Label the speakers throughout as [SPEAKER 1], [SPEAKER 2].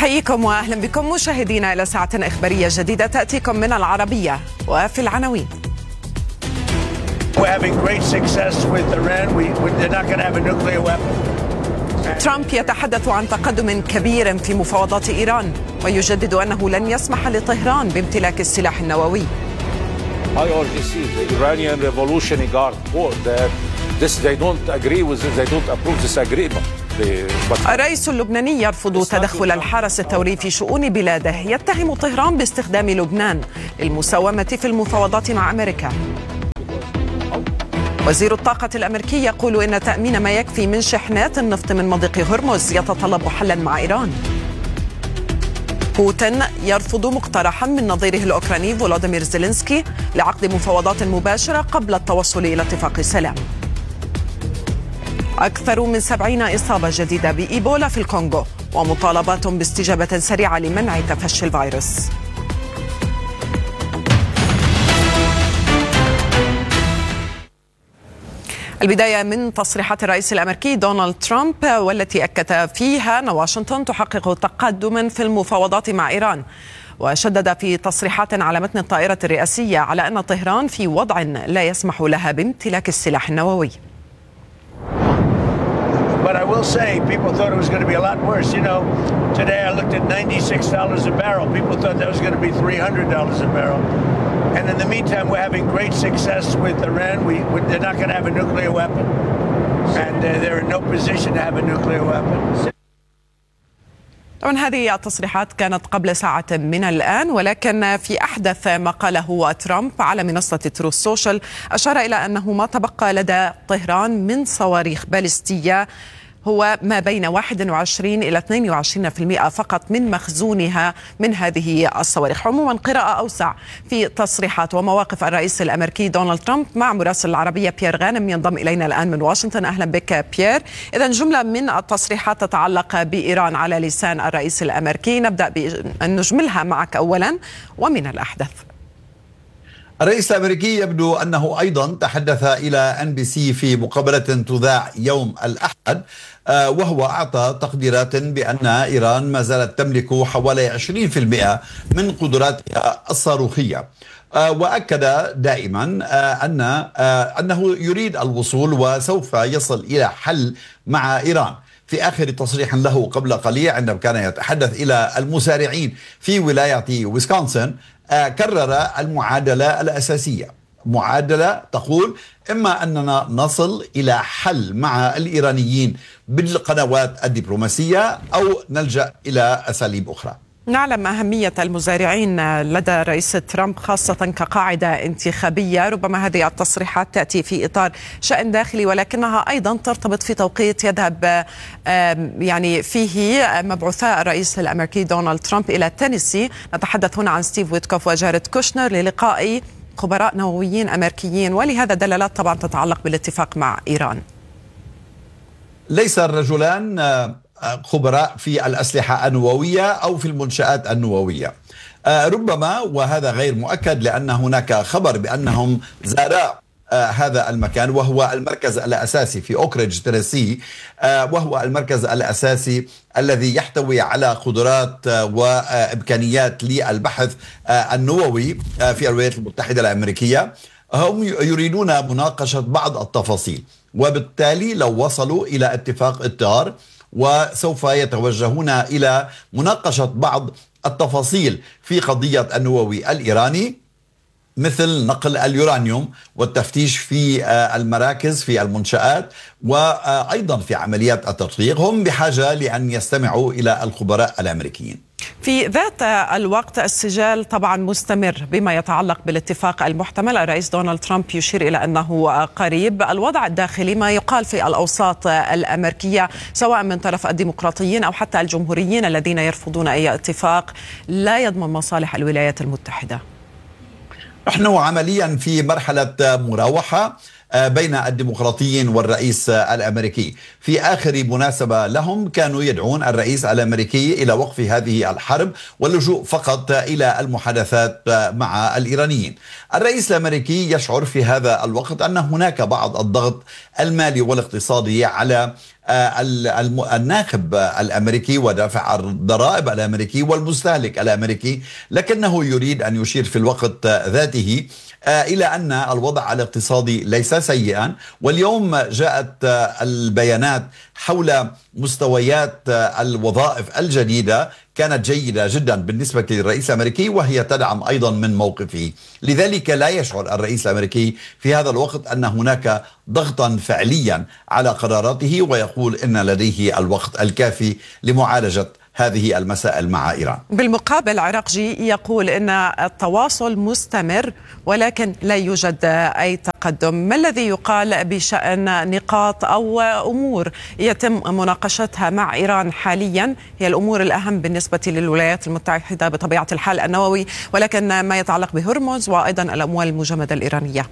[SPEAKER 1] أحييكم وأهلا بكم مشاهدينا إلى ساعة إخبارية جديدة تأتيكم من العربية. وفي العناوين: ترامب يتحدث عن تقدم كبير في مفاوضات إيران ويجدد أنه لن يسمح لطهران بامتلاك السلاح النووي. الرئيس اللبناني يرفض تدخل الحرس الثوري في شؤون بلاده، يتهم طهران باستخدام لبنان للمساومة في المفاوضات مع أمريكا. وزير الطاقة الأمريكي يقول إن تأمين ما يكفي من شحنات النفط من مضيق هرمز يتطلب حلا مع إيران. بوتين يرفض مقترحا من نظيره الأوكراني فولوديمير زيلينسكي لعقد مفاوضات مباشرة قبل التوصل إلى اتفاق سلام. أكثر من 70 إصابة جديدة بإيبولا في الكونغو ومطالبات باستجابة سريعة لمنع تفشي الفيروس. البداية من تصريحات الرئيس الأمريكي دونالد ترامب، والتي أكد فيها أن واشنطن تحقق تقدما في المفاوضات مع إيران، وشدد في تصريحات على متن الطائرة الرئاسية على أن طهران في وضع لا يسمح لها بامتلاك السلاح النووي.
[SPEAKER 2] But I will say, people thought it was going to be a lot worse. You know, today I looked at $96 a barrel. People thought that was going to be $300 a barrel. And in the meantime, we're having great success with Iran. They're not going to have a nuclear weapon. And they're in no position to have a nuclear weapon.
[SPEAKER 1] طبعا هذه التصريحات كانت قبل ساعة من الآن، ولكن في أحدث ما قاله ترامب على منصة تروث سوشيال أشار إلى أنه ما تبقى لدى طهران من صواريخ باليستية هو ما بين 21 إلى 22% فقط من مخزونها من هذه الصواريخ. عموما قراءة أوسع في تصريحات ومواقف الرئيس الأمريكي دونالد ترامب مع مراسل العربية بيير غانم ينضم إلينا الآن من واشنطن. أهلا بك بيير. إذن جملة من التصريحات تتعلق بإيران على لسان الرئيس الأمريكي، نبدأ بأن نجملها معك أولا ومن الأحدث.
[SPEAKER 3] الرئيس الأمريكي يبدو أنه أيضا تحدث إلى NBC في مقابلة تذاع يوم الأحد، وهو أعطى تقديرات بأن إيران ما زالت تملك حوالي 20% من قدراتها الصاروخية، وأكد دائما أنه يريد الوصول وسوف يصل إلى حل مع إيران. في آخر تصريح له قبل قليل عندما كان يتحدث إلى المسارعين في ولاية ويسكونسن، كرر المعادلة الأساسية، معادلة تقول إما أننا نصل إلى حل مع الإيرانيين بالقنوات الدبلوماسية أو نلجأ إلى أساليب أخرى.
[SPEAKER 1] نعلم أهمية المزارعين لدى رئيس ترامب خاصة كقاعدة انتخابية، ربما هذه التصريحات تأتي في إطار شأن داخلي، ولكنها أيضا ترتبط في توقيت يذهب يعني فيه مبعوثا الرئيس الأمريكي دونالد ترامب إلى تينيسي. نتحدث هنا عن ستيف ويتكوف وجاريد كوشنر للقاء خبراء نوويين أمريكيين، ولهذا دلالات طبعا تتعلق بالاتفاق مع إيران.
[SPEAKER 3] ليس الرجلان خبراء في الأسلحة النووية أو في المنشآت النووية، ربما، وهذا غير مؤكد لأن هناك خبر بأنهم زارا هذا المكان، وهو المركز الأساسي في أوكريدج تينيسي، وهو المركز الأساسي الذي يحتوي على قدرات وإمكانيات للبحث النووي في الولايات المتحدة الأمريكية. هم يريدون مناقشة بعض التفاصيل، وبالتالي لو وصلوا إلى اتفاق إطار وسوف يتوجهون إلى مناقشة بعض التفاصيل في قضية النووي الإيراني، مثل نقل اليورانيوم والتفتيش في المراكز في المنشآت وأيضا في عمليات التطبيق. هم بحاجة لأن يستمعوا إلى الخبراء الأمريكيين.
[SPEAKER 1] في ذات الوقت السجال طبعا مستمر بما يتعلق بالاتفاق المحتمل. الرئيس دونالد ترامب يشير إلى أنه قريب. الوضع الداخلي، ما يقال في الأوساط الأمريكية سواء من طرف الديمقراطيين أو حتى الجمهوريين الذين يرفضون أي اتفاق لا يضمن مصالح الولايات المتحدة.
[SPEAKER 3] نحن عمليا في مرحلة مراوحة بين الديمقراطيين والرئيس الأمريكي. في آخر مناسبة لهم كانوا يدعون الرئيس الأمريكي إلى وقف هذه الحرب واللجوء فقط إلى المحادثات مع الإيرانيين. الرئيس الأمريكي يشعر في هذا الوقت أن هناك بعض الضغط المالي والاقتصادي على الناخب الأمريكي ودافع الضرائب الأمريكي والمستهلك الأمريكي، لكنه يريد أن يشير في الوقت ذاته إلى أن الوضع الاقتصادي ليس سيئا. واليوم جاءت البيانات حول مستويات الوظائف الجديدة كانت جيدة جدا بالنسبة للرئيس الأمريكي، وهي تدعم أيضا من موقفه. لذلك لا يشعر الرئيس الأمريكي في هذا الوقت أن هناك ضغطا فعليا على قراراته، ويقول إن لديه الوقت الكافي لمعالجة هذه المسائل مع إيران.
[SPEAKER 1] بالمقابل عراقجي يقول إن التواصل مستمر ولكن لا يوجد أي تقدم. ما الذي يقال بشأن نقاط أو أمور يتم مناقشتها مع إيران حاليا؟ هي الأمور الأهم بالنسبة للولايات المتحدة بطبيعة الحال النووي، ولكن ما يتعلق بهرمز وأيضا الأموال المجمدة الإيرانية.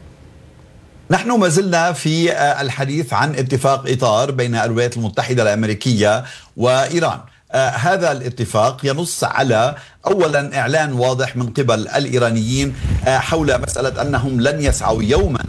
[SPEAKER 3] نحن ما زلنا في الحديث عن اتفاق إطار بين الولايات المتحدة الأمريكية وإيران. هذا الاتفاق ينص على أولا إعلان واضح من قبل الإيرانيين حول مسألة أنهم لن يسعوا يوما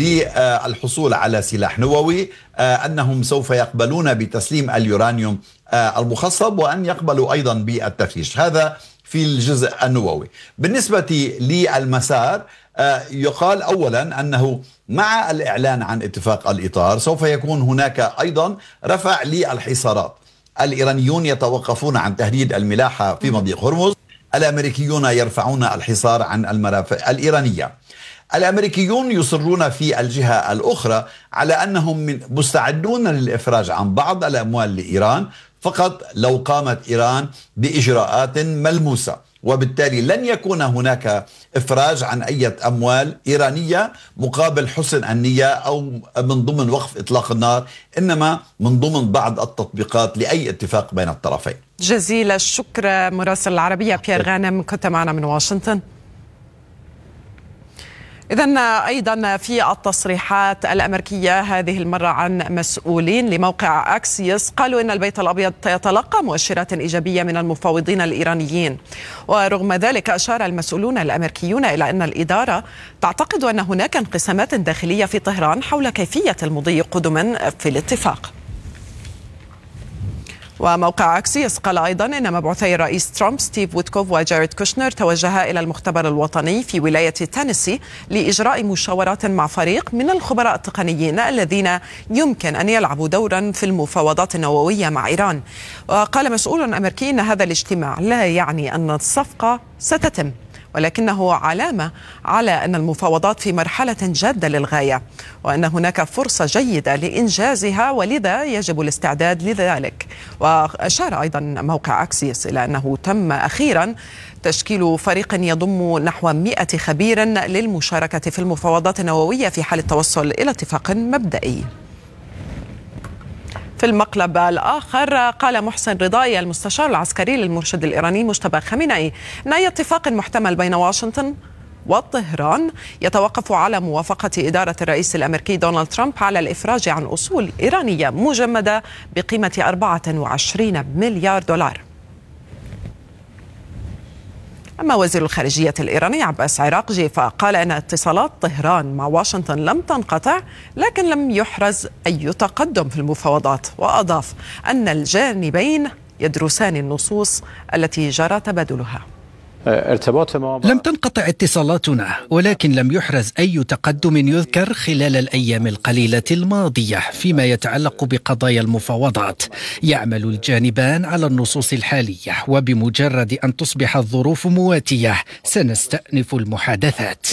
[SPEAKER 3] للحصول على سلاح نووي، أنهم سوف يقبلون بتسليم اليورانيوم المخصب، وأن يقبلوا أيضا بالتفتيش. هذا في الجزء النووي. بالنسبة للمسار يقال أولا أنه مع الإعلان عن اتفاق الإطار سوف يكون هناك أيضا رفع للحصارات. الإيرانيون يتوقفون عن تهديد الملاحة في مضيق هرمز، الأمريكيون يرفعون الحصار عن المرافق الإيرانية. الأمريكيون يصرون في الجهة الأخرى على أنهم مستعدون للإفراج عن بعض الأموال لإيران فقط لو قامت إيران بإجراءات ملموسة، وبالتالي لن يكون هناك إفراج عن أي أموال إيرانية مقابل حسن النية أو من ضمن وقف إطلاق النار، إنما من ضمن بعض التطبيقات لأي اتفاق بين الطرفين.
[SPEAKER 1] جزيل الشكر مراسل العربية بيير غانم، كنت معنا من واشنطن. إذن أيضا في التصريحات الأمريكية هذه المرة عن مسؤولين لموقع أكسيوس قالوا إن البيت الأبيض يتلقى مؤشرات إيجابية من المفاوضين الإيرانيين، ورغم ذلك أشار المسؤولون الأمريكيون إلى أن الإدارة تعتقد أن هناك انقسامات داخلية في طهران حول كيفية المضي قدما في الاتفاق. وموقع أكسيوس قال أيضا إن مبعوثي الرئيس ترامب ستيف ويتكوف وجاريد كوشنر توجها إلى المختبر الوطني في ولاية تينيسي لإجراء مشاورات مع فريق من الخبراء التقنيين الذين يمكن أن يلعبوا دورا في المفاوضات النووية مع إيران. وقال مسؤول أمريكي إن هذا الاجتماع لا يعني أن الصفقة ستتم، ولكنه علامة على أن المفاوضات في مرحلة جادة للغاية، وأن هناك فرصة جيدة لإنجازها ولذا يجب الاستعداد لذلك. وأشار أيضا موقع أكسيوس إلى أنه تم أخيرا تشكيل فريق يضم نحو 100 خبير للمشاركة في المفاوضات النووية في حال التوصل إلى اتفاق مبدئي. في المقلب الآخر قال محسن رضاي المستشار العسكري للمرشد الإيراني مجتبى خامنئي أن أي اتفاق محتمل بين واشنطن وطهران يتوقف على موافقة إدارة الرئيس الأمريكي دونالد ترامب على الإفراج عن أصول إيرانية مجمدة بقيمة 24 مليار دولار. أما وزير الخارجية الإيراني عباس عراقجي فقال أن اتصالات طهران مع واشنطن لم تنقطع، لكن لم يحرز أي تقدم في المفاوضات، وأضاف أن الجانبين يدرسان النصوص التي جرى تبادلها.
[SPEAKER 4] لم تنقطع اتصالاتنا، ولكن لم يحرز أي تقدم يذكر خلال الأيام القليلة الماضية فيما يتعلق بقضايا المفاوضات. يعمل الجانبان على النصوص الحالية، وبمجرد أن تصبح الظروف مواتية سنستأنف المحادثات.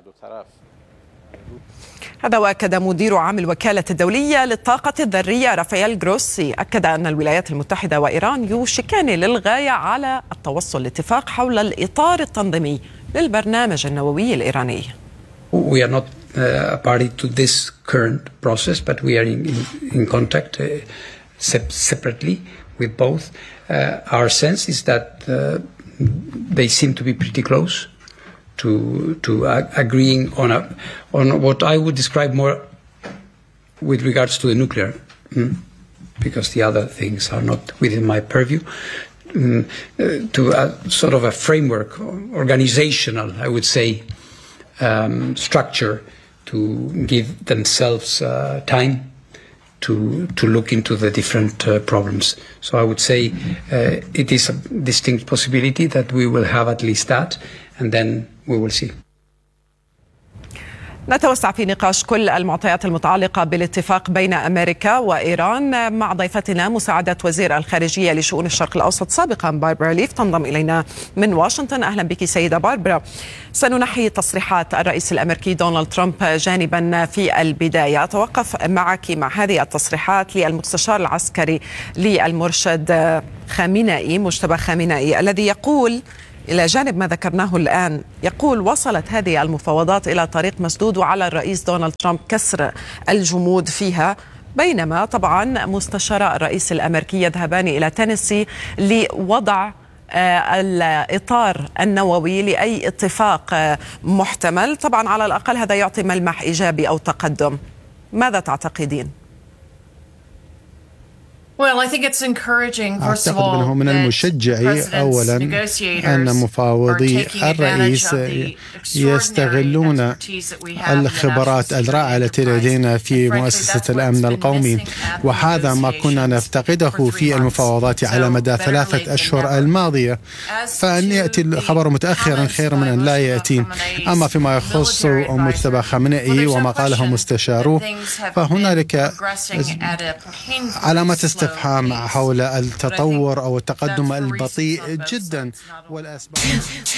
[SPEAKER 1] هذا وأكد مدير عام الوكالة الدولية للطاقة الذرية رافائيل جروسي، أكد أن الولايات المتحدة وإيران يوشكان للغاية على التوصل لاتفاق حول الإطار التنظيمي للبرنامج النووي الإيراني.
[SPEAKER 5] We are not a party to this current process, but we are in contact separately with both. Our sense is that they seem to be pretty close to agreeing on what I would describe more with regards to the nuclear, because the other things are not within my purview, to a sort of a framework, organizational, I would say, structure to give themselves time to look into the different problems. So I would say it is a distinct possibility that we will have at least that, and then we will see.
[SPEAKER 1] نتوسع في نقاش كل المعطيات المتعلقة بالاتفاق بين أمريكا وإيران مع ضيفتنا مساعدة وزير الخارجية لشؤون الشرق الأوسط سابقا باربرا ليف تنضم إلينا من واشنطن. أهلا بك سيدة باربرا. سننحي تصريحات الرئيس الأمريكي دونالد ترامب جانبا في البداية. أتوقف معك مع هذه التصريحات للمستشار العسكري للمرشد خامنئي مجتبى خامنئي الذي يقول إلى جانب ما ذكرناه الآن، يقول وصلت هذه المفاوضات إلى طريق مسدود وعلى الرئيس دونالد ترامب كسر الجمود فيها، بينما طبعا مستشار الرئيس الأمريكي يذهبان إلى تينيسي لوضع الإطار النووي لأي اتفاق محتمل. طبعا على الأقل هذا يعطي ملمح إيجابي أو تقدم. ماذا تعتقدين؟
[SPEAKER 6] أعتقد أنه من المشجع أولا أن مفاوضي الرئيس يستغلون الخبرات الرائعة التي لدينا في مؤسسة الأمن القومي، وهذا ما كنا نفتقده في المفاوضات على مدى 3 أشهر الماضية، فأن يأتي الخبر متأخرا خير من أن لا يأتي. أما فيما يخص مجتبى خامنئي وما قاله مستشاره، فهنالك علامات استفهام حول التطور أو التقدم البطيء جدا والأسباب